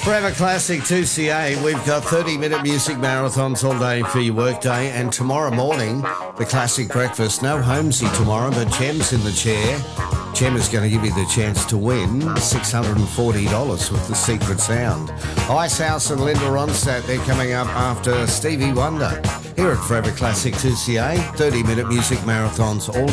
Forever Classic 2CA, we've got 30-minute music marathons all day for your workday, and tomorrow morning, the Classic Breakfast. No Holmesy tomorrow, but Jem's in the chair. Jem is going to give you the chance to win $640 with the secret sound. Ice House and Linda Ronstadt, they're coming up after Stevie Wonder. Here at Forever Classic 2CA, 30-minute music marathons all